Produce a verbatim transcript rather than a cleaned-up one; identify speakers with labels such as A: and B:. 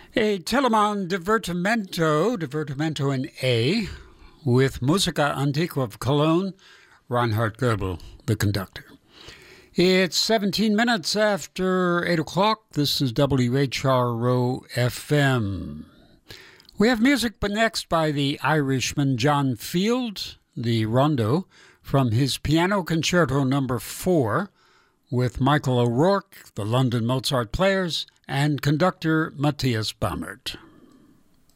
A: A Telemann Divertimento, Divertimento in A, with Musica Antiqua of Cologne, Reinhard Goebel, the conductor. It's seventeen minutes after eight o'clock. This is W H R O F M. We have music but next by the Irishman John Field, the Rondo, from his Piano Concerto number four, with Michael O'Rourke, the London Mozart Players, and conductor Matthias Bammert.